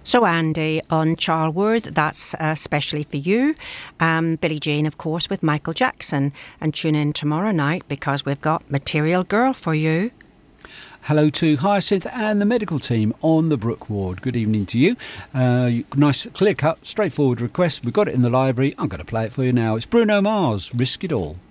So Andy, on Charwood, that's especially for you. Billie Jean, of course, with Michael Jackson. And tune in tomorrow night because we've got Material Girl for you. Hello to Hyacinth and the medical team on the Brook ward. Good evening to you. Nice, clear-cut, straightforward request. We've got it in the library. I'm going to play it for you now. It's Bruno Mars, Risk It All.